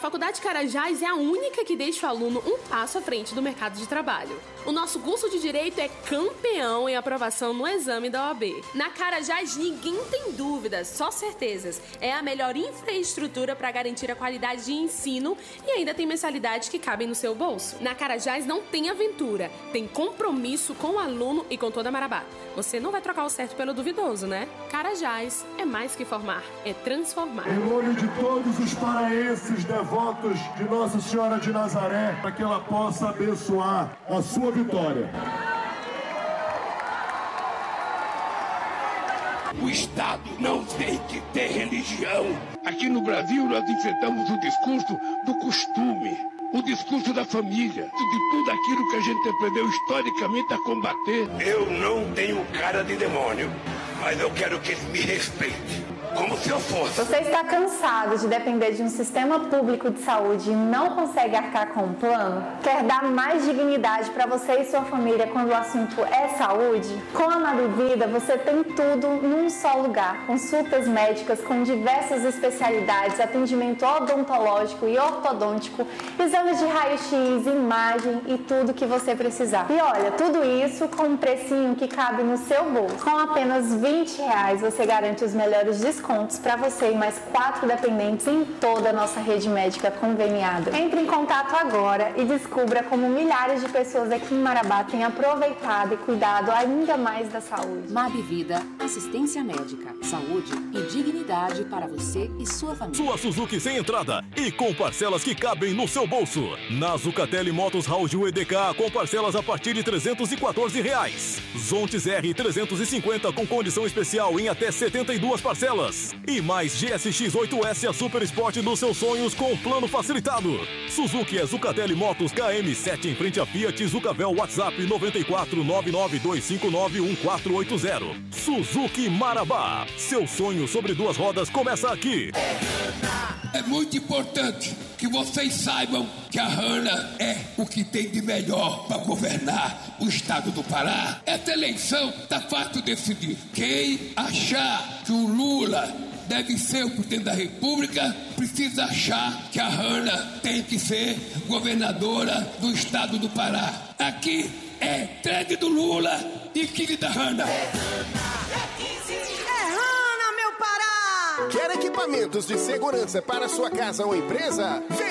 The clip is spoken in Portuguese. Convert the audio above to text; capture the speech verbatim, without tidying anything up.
Faculdade Carajás é a única que deixa o aluno um passo à frente do mercado de trabalho. O nosso curso de Direito é campeão em aprovação no exame da O A B. Na Carajás ninguém tem dúvidas, só certezas. É a melhor infraestrutura para garantir a qualidade de ensino e ainda tem mensalidades que cabem no seu bolso. Na Carajás não tem aventura, tem compromisso com o aluno e com toda a Marabá. Você não vai trocar o certo pelo duvidoso, né? Carajás é mais que formar, é transformar. Em nome de todos os paraenses devotos de Nossa Senhora de Nazaré, para que ela possa abençoar a sua vitória. O Estado não tem que ter religião. Aqui no Brasil nós enfrentamos o discurso do costume, o discurso da família, de tudo aquilo que a gente aprendeu historicamente a combater. Eu não tenho cara de demônio, mas eu quero que eles me respeitem, como se eu fosse. Você está cansado de depender de um sistema público de saúde e não consegue arcar com um plano? Quer dar mais dignidade para você e sua família quando o assunto é saúde? Com a Nabivida você tem tudo num só lugar. Consultas médicas com diversas especialidades, atendimento odontológico e ortodôntico, exames de raio-x, imagem e tudo que você precisar. E olha, tudo isso com um precinho que cabe no seu bolso. Com apenas vinte reais você garante os melhores descontos descontos para você e mais quatro dependentes em toda a nossa rede médica conveniada. Entre em contato agora e descubra como milhares de pessoas aqui em Marabá têm aproveitado e cuidado ainda mais da saúde. Mabivida, assistência médica, saúde e dignidade para você e sua família. Sua Suzuki sem entrada e com parcelas que cabem no seu bolso. Na Zucatelli Motos Raul Gil E D K com parcelas a partir de trezentos e quatorze reais. Zontes R trezentos e cinquenta com condição especial em até setenta e duas parcelas. E mais G S X oito S a Super Sport dos seus sonhos com plano facilitado. Suzuki é Zucatelli Motos K M sete em frente a Fiat Zucavel. WhatsApp nove quatro nove nove dois cinco nove um quatro oito zero. Suzuki Marabá. Seu sonho sobre duas rodas começa aqui. É muito importante que vocês saibam que a Hanna é o que tem de melhor para governar o estado do Pará. Essa eleição tá fácil de decidir. Quem achar que o Lula deve ser o presidente da República precisa achar que a Hanna tem que ser governadora do estado do Pará. Aqui é trade do Lula e quinze da Hanna. Quer equipamentos de segurança para sua casa ou empresa? Vem